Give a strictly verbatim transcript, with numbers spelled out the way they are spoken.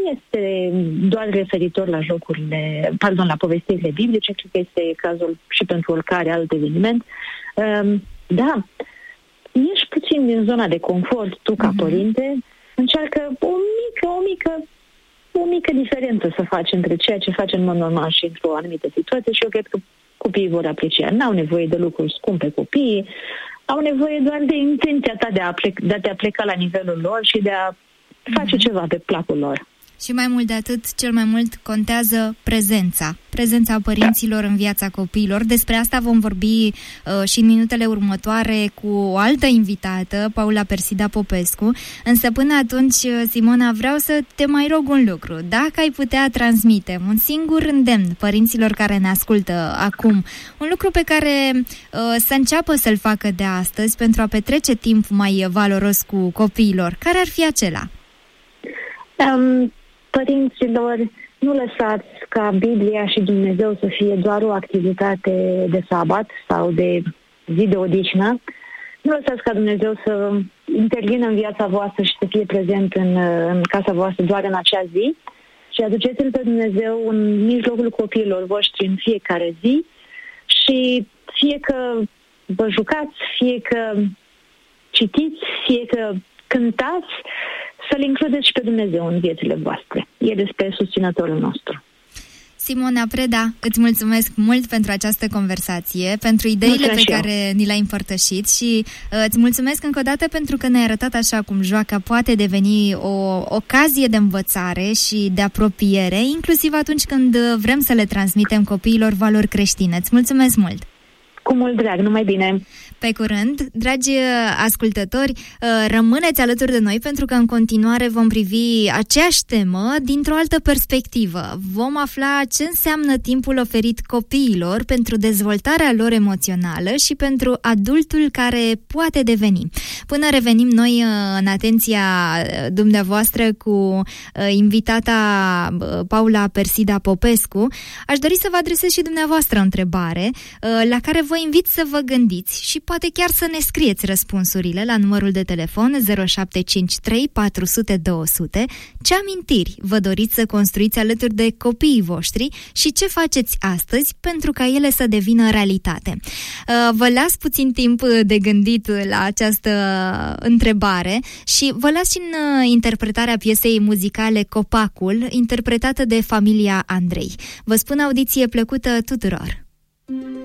este doar referitor la jocurile, pardon, la povestirile biblice, cred că este cazul și pentru oricare alt eveniment. Um, da, ieși puțin din zona de confort, tu ca mm-hmm. părinte, încearcă o mică, o mică, o mică diferență să faci între ceea ce faci în mod normal și într-o anumită situație și eu cred că copiii vor aprecia. N-au nevoie de lucruri scumpe copiii, au nevoie doar de intenția ta de a, pleca, de a te pleca la nivelul lor și de a face ceva pe placul lor. Și mai mult de atât, cel mai mult contează prezența. Prezența părinților în viața copiilor. Despre asta vom vorbi uh, și în minutele următoare cu o altă invitată, Paula Persida Popescu. Însă până atunci, Simona, vreau să te mai rog un lucru. Dacă ai putea transmite un singur îndemn părinților care ne ascultă acum, un lucru pe care uh, să înceapă să-l facă de astăzi pentru a petrece timp mai valoros cu copiilor, care ar fi acela? Um, părinților, nu lăsați ca Biblia și Dumnezeu să fie doar o activitate de sabat sau de zi de odihnă. Nu lăsați ca Dumnezeu să intervină în viața voastră și să fie prezent în, în casa voastră doar în acea zi, și aduceți-L pe Dumnezeu în mijlocul copiilor voștri în fiecare zi și fie că vă jucați, fie că citiți, fie că cântați, să-L includeți și pe Dumnezeu în viețile voastre. El este susținătorul nostru. Simona Preda, îți mulțumesc mult pentru această conversație, pentru ideile mulțumesc pe care ni le-ai împărtășit și uh, îți mulțumesc încă o dată pentru că ne-ai arătat așa cum joaca poate deveni o ocazie de învățare și de apropiere, inclusiv atunci când vrem să le transmitem copiilor valori creștine. Îți mulțumesc mult! Cu mult drag, numai bine! Pe curând, dragi ascultători, rămâneți alături de noi pentru că în continuare vom privi aceeași temă dintr-o altă perspectivă. Vom afla ce înseamnă timpul oferit copiilor pentru dezvoltarea lor emoțională și pentru adultul care poate deveni. Până revenim noi în atenția dumneavoastră cu invitata Paula Persida Popescu, aș dori să vă adresez și dumneavoastră o întrebare la care vă invit să vă gândiți și poate chiar să ne scrieți răspunsurile la numărul de telefon zero șapte cinci trei patru zero zero două zero zero. Ce amintiri vă doriți să construiți alături de copiii voștri și ce faceți astăzi pentru ca ele să devină realitate? Vă las puțin timp de gândit la această întrebare și vă las și în interpretarea piesei muzicale Copacul, interpretată de familia Andrei. Vă spun audiție plăcută tuturor!